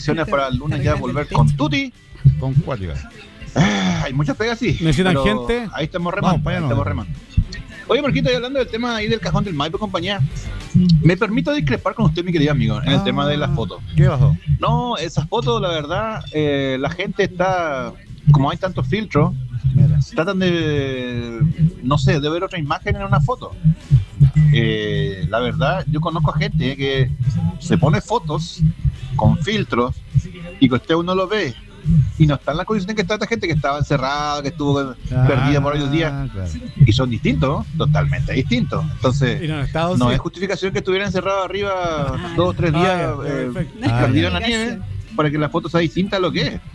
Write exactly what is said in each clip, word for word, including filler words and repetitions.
bendiciones para el lunes ya volver con Tuti. Con cuática. Ah, hay muchas pegas, sí. ¿Necesitan pero gente? Ahí estamos remando. Vamos, para allá ahí no. estamos remando. Oye, Marquito, y hablando del tema ahí del cajón del Maipo, compañía, me permito discrepar con usted, mi querido amigo, en el Ah, tema de las fotos. ¿Qué pasó? No, esas fotos, la verdad, eh, la gente está, como hay tantos filtros, Mira. tratan de, no sé, de ver otra imagen en una foto. Eh, la verdad, yo conozco a gente que se pone fotos con filtros y que usted uno lo ve y no está en la condición que está esta gente que estaba encerrada, que estuvo Ah, perdida por varios días, claro. y son distintos, totalmente distintos. Entonces, Y no, en Estados no Unidos- es justificación que estuviera encerrado arriba dos o tres días Ah, ya, eh, perfecto. Ah, perdido ya. en la nieve para que la foto sea distinta a lo que es.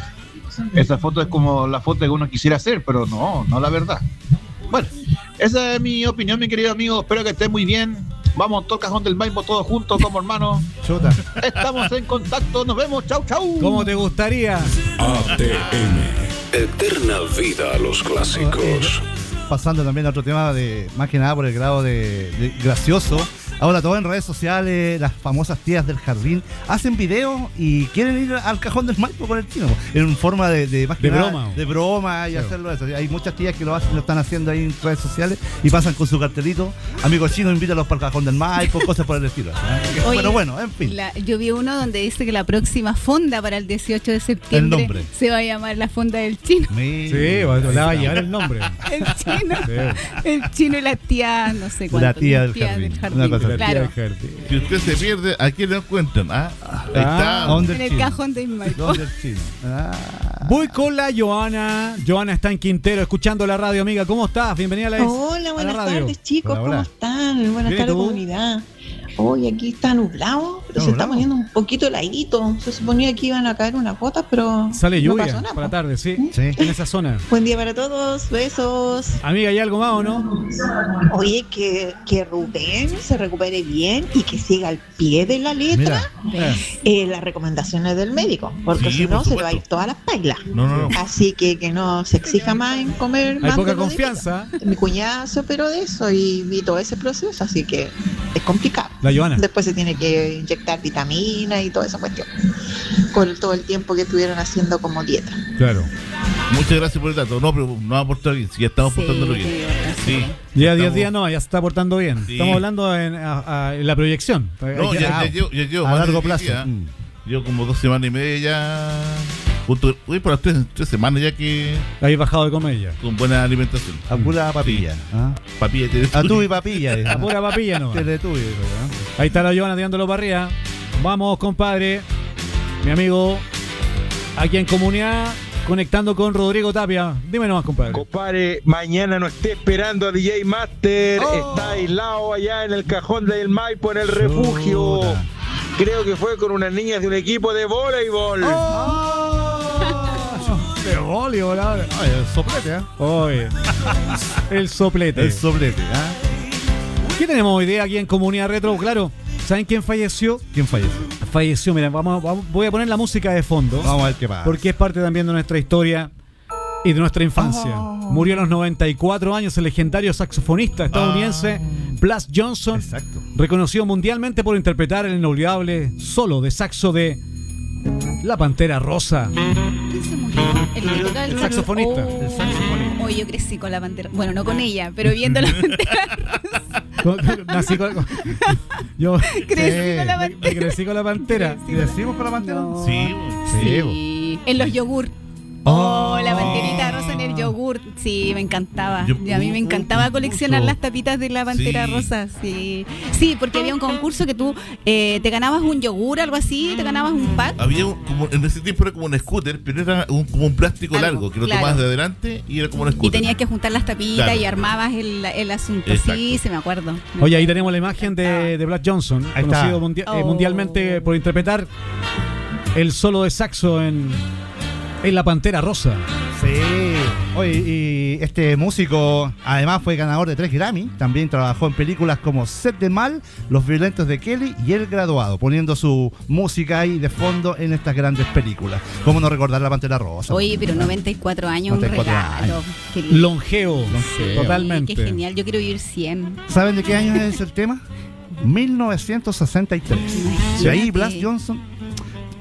Esa foto es como la foto que uno quisiera hacer, pero no, no la verdad. Bueno, esa es mi opinión, mi querido amigo. Espero que estés muy bien. Vamos todo el cajón del Maipo, todos juntos como hermanos. Chuta. Estamos en contacto. Nos vemos. Chau, chau. ¿Cómo te gustaría? A T M. Eterna vida a los clásicos. Pasando también a otro tema de más que nada por el grado de, de gracioso. Ahora todo en redes sociales, las famosas tías del jardín hacen videos y quieren ir al cajón del Maipo con el chino, en forma de, de, más que De nada, broma. de broma y Claro. hacerlo eso. Hay muchas tías que lo hacen, lo están haciendo ahí en redes sociales y pasan con su cartelito. Amigo chino, invítalos para el cajón del Maipo, cosas por el estilo. ¿eh? Oye, Bueno, bueno, en fin. La- yo vi uno donde dice que la próxima fonda para el dieciocho de septiembre El nombre. se va a llamar la fonda del chino. Mira, Sí, va- le va a llegar el nombre. El chino, Sí. el chino y la tía, no sé cuánto. La tía del tía jardín. del Una jardín. cosa así. Claro, Si usted se pierde, ¿a quién le encuentran? Ah, ahí está. ¿dónde en el el chino? cajón de Maipo. ¿Dónde el chino? Ah. Voy con la Joana. Joana está en Quintero escuchando la radio, amiga. ¿Cómo estás? Bienvenida a la, Hola, a la buenas radio. tardes, chicos. Hola, hola. ¿Cómo están? Buenas Bien, ¿y tardes, tú? comunidad. Hoy aquí está nublado, pero ¿Está se está nublado? poniendo un poquito heladito. Se suponía que iban a caer unas gotas, pero Sale no lluvia pasó nada, para la po. tarde, sí. Sí. En esa zona. Buen día para todos, besos. Amiga, ¿hay algo más o no? Oye, que, que Rubén se recupere bien y que siga al pie de la letra Mira, eh, las recomendaciones del médico, porque Sí, si no por se le va a ir supuesto. todas las pailas. No, no, no. Así que que no se exija más en comer Hay más poca de lo confianza. debido. Mi cuñada se operó de eso y vi todo ese proceso, así que es complicado. La Joana. Después se tiene que inyectar vitaminas y toda esa cuestión. Con todo el tiempo que estuvieron haciendo como dieta. Claro. Muchas gracias por el dato. No, pero no va a aportar bien. Si ya estamos aportándolo bien. Sí. Ya diez Estamos- días no, ya se está portando bien. Sí. Estamos hablando en, a- a- en la proyección. No, Hay que- ya, ah, ya llevo, ya llevo a más de largo diez plazo. días. Mm. Llevo como dos semanas y media ya. Junto, uy, por las tres, tres semanas ya que Habéis bajado de comedia. con buena alimentación. a pura papilla. ¿ah? Papilla tiene A tu y papilla. La pura papilla no. Teletubby, ¿verdad? Ahí está la Joana tirándolo para arriba. Vamos, compadre. Mi amigo. Aquí en comunidad. Conectando con Rodrigo Tapia. Dime nomás, compadre. Compadre, mañana no esté esperando a D J Master. Oh. Está aislado allá en el cajón del Maipo, en el refugio. Chuta. Creo que fue con unas niñas de un equipo de voleibol. De bolio, volado. Ay, el soplete, ¿ah? Oye. El soplete. El soplete, ¿ah? ¿Qué tenemos hoy día aquí en Comunidad Retro? Claro, ¿saben quién falleció? ¿Quién falleció? Falleció, miren, vamos, vamos- voy a poner la música de fondo. Vamos a ver qué pasa. Porque es parte también de nuestra historia y de nuestra infancia. Murió a los noventa y cuatro años el legendario saxofonista estadounidense Blas Johnson, Exacto. reconocido mundialmente por interpretar el inolvidable solo de saxo de La Pantera Rosa. ¿Quién se murió? El que toca El saxofonista. Oh. El saxofonista. Oye, yo crecí con la pantera. Bueno, no con ella, pero viendo la pantera. Con- con- nací con- con- yo Crecí con la me- me pantera. crecí con la pantera. ¿Y decimos con la pantera? No. Sí, Sí, Sí, en los yogur. Oh, la panterita rosa en el yogur. Sí, me encantaba. Yo- Y a mí me hubo encantaba un coleccionar concurso. las tapitas de la pantera Sí. rosa. Sí, sí, porque había un concurso que tú eh, te ganabas un yogur, algo así, te ganabas un pack. había un, como, en ese tiempo era como un scooter, pero era un, como un plástico Algo, largo que lo claro. tomabas de adelante y era como un Y scooter. tenías que juntar las tapitas Claro. y armabas el, el asunto. Exacto. Sí, se me acuerdo. Oye, ahí tenemos la imagen de, de Blas Johnson, Ahí está. conocido mundia- eh, Oh. mundialmente por interpretar el solo de saxo en, en La Pantera Rosa. Sí. Oye, y este músico además fue ganador de tres Grammy. También trabajó en películas como Set de Mal, Los Violentos de Kelly y El Graduado, poniendo su música ahí de fondo en estas grandes películas. ¿Cómo no recordar La Pantera Rosa? Oye, pero noventa y cuatro años, noventa y cuatro un regalo. años. Qué lindo. Longevo, Longevo. totalmente. Qué genial, yo quiero vivir cien. ¿Saben de qué año es el tema? mil novecientos sesenta y tres. Y ahí Imagínate. Blas Johnson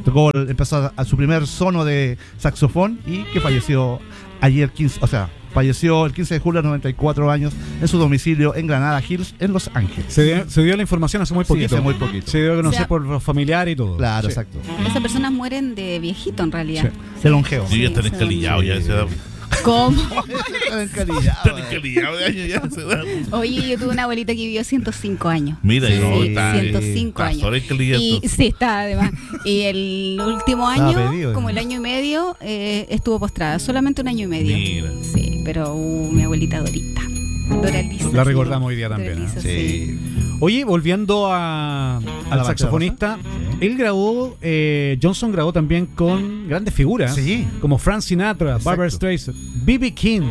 Tocó, el- empezó a, a su primer sono de saxofón y que falleció ayer quince, o sea, falleció el quince de julio a noventa y cuatro años en su domicilio en Granada Hills, en Los Ángeles. Se dio, se dio la información hace muy Sí, poquito. hace muy poquito. Se dio a conocer O sea, por los familiares y todo. Claro, Sí. exacto. Esas personas mueren de viejito en realidad. De longeo. Sí, ya están Sí, encalillados ya. Se da, ¿Cómo? Están encalillados. están encalillados de años ya. Se da. Oye, yo tuve una abuelita que vivió ciento cinco años. Mira, Sí, no, está, ciento cinco está años. sobre encalillado. Y sí, está además. Y el último Estaba año, pedido, como ¿no? el año y medio, eh, estuvo postrada. Solamente un año y medio. Mira. Sí, pero uh, mi abuelita Dorita. Doralisa. La sí. recordamos hoy día también, Doralisa, ¿eh? sí. Oye, volviendo a, al la saxofonista, Sí. él grabó, eh, Johnson grabó también con grandes figuras, Sí. como Frank Sinatra, Exacto. Barbra Streisand, B B King,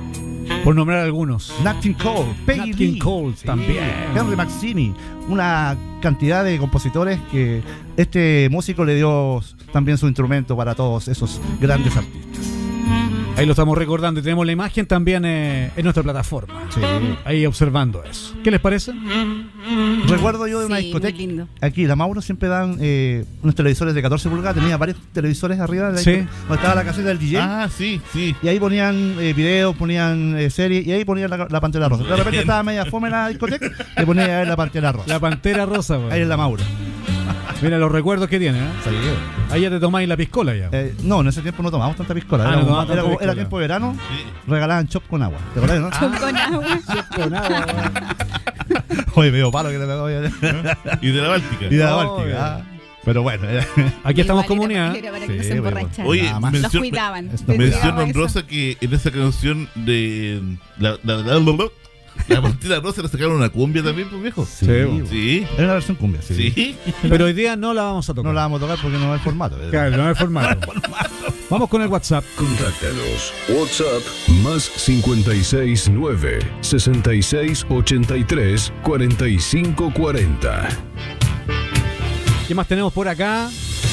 por nombrar algunos. Nat King Cole, Peggy Nat King Lee, Cole también. Henry Maximi, una cantidad de compositores que este músico le dio también su instrumento para todos esos grandes artistas. Ahí lo estamos recordando y tenemos la imagen también eh, en nuestra plataforma. Sí. Ahí observando eso. ¿Qué les parece? Recuerdo yo de una Sí, discoteca. muy lindo. Aquí, la Mauro siempre dan eh, unos televisores de catorce pulgadas. Tenía varios televisores arriba de la Sí. discoteca, donde estaba la caseta del D J. Ah, sí, sí. Y ahí ponían eh, videos, ponían eh, series y ahí ponían la, la Pantera Rosa. De repente estaba media fome en la discoteca y ponía ahí la Pantera Rosa. La Pantera Rosa. Ahí güey. en la Mauro. Mira los recuerdos que tiene. ¿eh? Ahí ya te tomáis la piscola ya. Eh, no, en ese tiempo no tomábamos tanta piscola. Ah, Era, no como- tomaban era, tanta como- piscola. era tiempo de verano, Sí. regalaban chop con agua. ¿Te acordás, no? Chop con agua. Con agua, güey. Oye, medio palo que le pegó. Y Y de la Báltica. de la Oh, Báltica. bien. ah. Pero bueno, era- Aquí estamos Igual era comunidad. para- era para que no Sí, se bueno. emborracharan. Oye, Nada más. Los mención, cuidaban. Esto- Les mención cuidaban eso. honrosa que en esa canción de la, la, la, la, la Pantera Rosa le sacaron una cumbia también, pues viejo. Sí, bueno. Sí, era una versión cumbia, sí. sí. Pero hoy día no la vamos a tocar. No la vamos a tocar porque no es el formato. Claro, no es formato. Vamos con el WhatsApp. Contáctanos. WhatsApp más cincuenta y seis nueve, sesenta y seis ochenta y tres, cuarenta y cinco cuarenta. ¿Qué más tenemos por acá?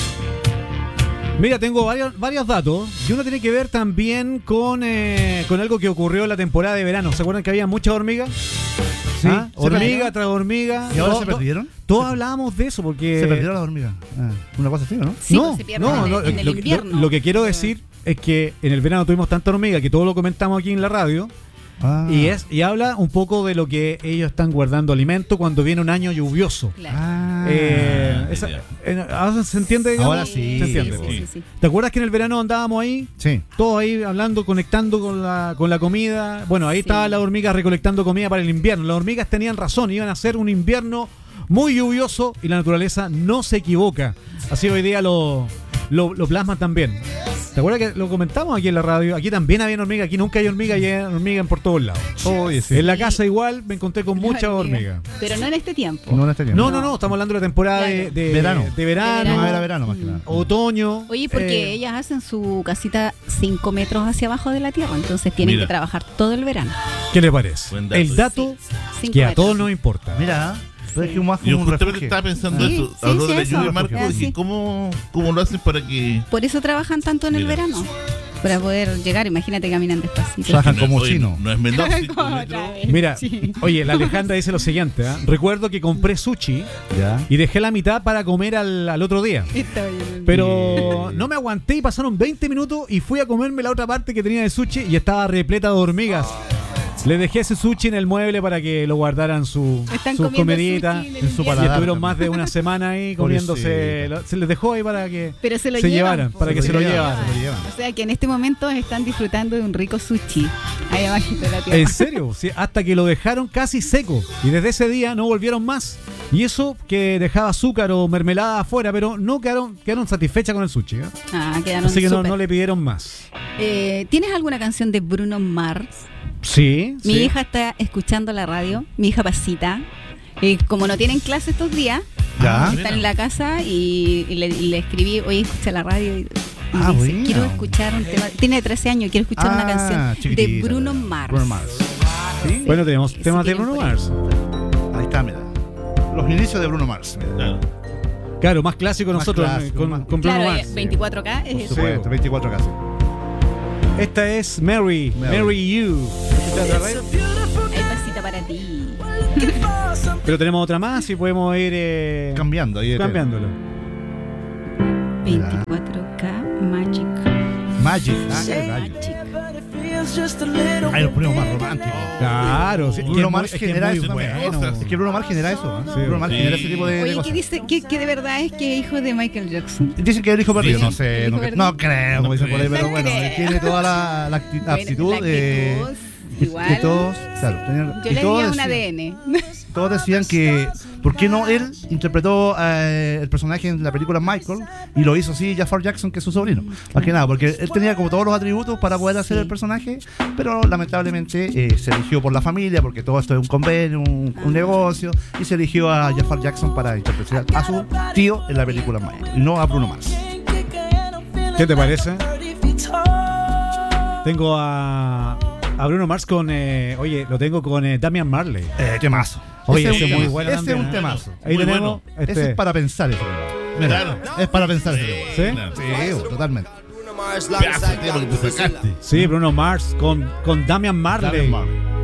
Mira, tengo varios, varios datos y uno tiene que ver también con, eh, con algo que ocurrió en la temporada de verano. ¿Se acuerdan que había muchas hormigas? Sí, ¿Ah? se Hormiga perdieron. tras hormiga. ¿Y ahora Todo- se perdieron? Todos hablábamos de eso porque... Se perdieron las hormigas. Ah, una cosa así, ¿no? Sí, no, pues se pierden no, en, no, el- en el lo, lo- invierno. lo que quiero decir es que en el verano tuvimos tanta hormiga que todo lo comentamos aquí en la radio. Ah. Y es y habla un poco de lo que ellos están guardando alimento cuando viene un año lluvioso. Claro. Ah. Eh, esa- eh, ahora ¿se entiende? digamos? Ahora sí. ¿Se entiende? Sí, sí, sí. ¿Te acuerdas que en el verano andábamos ahí? Sí. Todos ahí hablando, conectando con la, con la comida. Bueno, ahí Sí. estaban las hormigas recolectando comida para el invierno. Las hormigas tenían razón, iban a ser un invierno muy lluvioso y la naturaleza no se equivoca. Así hoy día lo, lo, lo plasman también. ¿Te acuerdas que lo comentamos aquí en la radio? Aquí también había hormigas, aquí nunca hay hormigas, y hay hormigas por todos lados. Oye, sí. En la casa igual me encontré con muchas hormigas. Pero no en este tiempo. No en este tiempo. No, no, no, estamos hablando de la temporada de, Claro. de- Verano. de verano, No, era verano más que nada. otoño. Oye, porque eh, ellas hacen su casita cinco metros hacia abajo de la tierra, entonces tienen Mira. que trabajar todo el verano. ¿Qué le parece? Buen dato. El dato Cinco que a metros. todos nos importa. Mira, pero es que más como Yo un justamente refugio. estaba pensando Sí, eso. sí, Habló sí, de la eso. lluvia, Marco. Ah, Dije, sí. ¿cómo, ¿cómo lo hacen para que...? Por eso trabajan tanto en el Mira. verano. Para poder llegar, imagínate, caminan despacito. Trabajan como Oye, chino. No es menor. cinco Como metros. otra vez. Mira, Sí. oye, la Alejandra dice lo siguiente. ¿ah? Recuerdo que compré sushi Ya. y dejé la mitad para comer al, al otro día. Está bien. Pero no me aguanté y pasaron veinte minutos y fui a comerme la otra parte que tenía de sushi y estaba repleta de hormigas. Le dejé ese sushi en el mueble para que lo guardaran su, Están sus comiendo comeditas. sushi en el en su invierno. Y paladar. estuvieron más de una semana ahí comiéndose. Pobrecito. lo- Se les dejó ahí para que Pero se lo se llevan, llevaran, po. para que se lo llevaran. Se lo llevan. O sea que en este momento están disfrutando de un rico sushi ahí abajito de la tierra. En serio, sí, hasta que lo dejaron casi seco. Y desde ese día no volvieron más. Y eso que dejaba azúcar o mermelada afuera, pero no quedaron, quedaron satisfechas con el sushi. ¿eh? Ah, quedaron Así que no, súper. no le pidieron más. Eh, ¿Tienes alguna canción de Bruno Mars? Sí. Mi sí. hija está escuchando la radio, mi hija Pasita. Eh, como no tienen clase estos días, Ya. están en la casa y, y le, y le escribí, oye, escucha la radio. Y, y Ah, dice, bueno. quiero escuchar un tema. Tiene trece años, quiero escuchar una Ah, canción de chiquitita, Bruno ¿verdad? Mars. Bruno Mars. Sí. Bueno, tenemos Sí, temas sí, de tienen Bruno por ahí. Mars. Ahí está, mira. Los inicios de Bruno Mars. Claro. Claro, más clásico Más nosotros clásico, con, más- con Bruno Claro, Mars. eh, veinticuatro K es Por eso. supuesto, veinticuatro casi. Esta es Mary, Mary, Mary. You. Hay Pasita para ti. Pero tenemos otra más y podemos ir eh, Cambiando ahí de tema. cambiándolo. veinticuatro K Magic. Magic, ah, qué rayo. Magic. Ahí los ponemos más románticos. Claro, sí, Bruno que Mars es muy- genera es eso muy también. bueno. Es que Bruno Mars genera eso. ¿eh? Sí. Bruno Mars Sí. genera ese tipo de, de Oye, cosas. ¿qué dice que, que de verdad es que es hijo de Michael Jackson? Dicen que es el hijo perdido, Sí. no sé, ¿El no, hijo que- no creo, como dicen por ahí, No pero bueno, creo. tiene toda la, la acti- Bueno, aptitud la de. actitud, que- igual. que todos, claro, tenían- Yo y le todos diría un decían- A D N. Todos decían que, ¿por qué no él interpretó eh, el personaje en la película Michael y lo hizo así Jafar Jackson, que es su sobrino? Más que nada, porque él tenía como todos los atributos para poder hacer Sí. el personaje, pero lamentablemente eh, se eligió por la familia, porque todo esto es un convenio, un, un negocio, y se eligió a Jafar Jackson para interpretar a su tío en la película Michael, y no a Bruno Mars. ¿Qué te parece? Tengo a, a Bruno Mars con, eh, oye, lo tengo con eh, Damian Marley. Eh, temazo. Oye, ese es ese un muy temazo. bueno Ese es también, un ¿eh? temazo. Ahí Muy tenemos. bueno. Este, Ese es para pensar eso. Mira, Claro. es para pensar eso. ¿Sí? Claro. Sí, totalmente. Pedazo de tema que te sacaste. Sí, Bruno Mars con, con Damian Marley. Damian Marley.